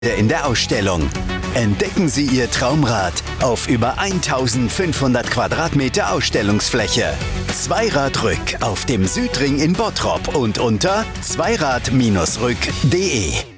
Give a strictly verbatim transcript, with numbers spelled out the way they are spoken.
in der Ausstellung. Entdecken Sie Ihr Traumrad auf über eintausendfünfhundert Quadratmeter Ausstellungsfläche. Zweiradrück auf dem Südring in Bottrop und unter zweirad Bindestrich rück punkt de.